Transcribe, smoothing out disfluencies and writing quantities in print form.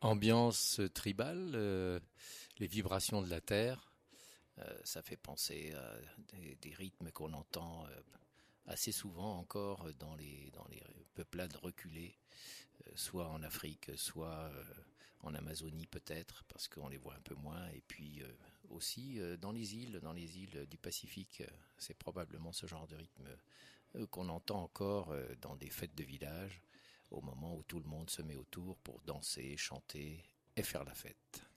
Ambiance tribale, les vibrations de la terre, ça fait penser à des rythmes qu'on entend assez souvent encore dans les peuplades reculées, soit en Afrique, soit en Amazonie peut-être, parce qu'on les voit un peu moins, et puis aussi dans les îles du Pacifique, c'est probablement ce genre de rythme qu'on entend encore dans des fêtes de village, au moment où tout le monde se met autour pour danser, chanter et faire la fête.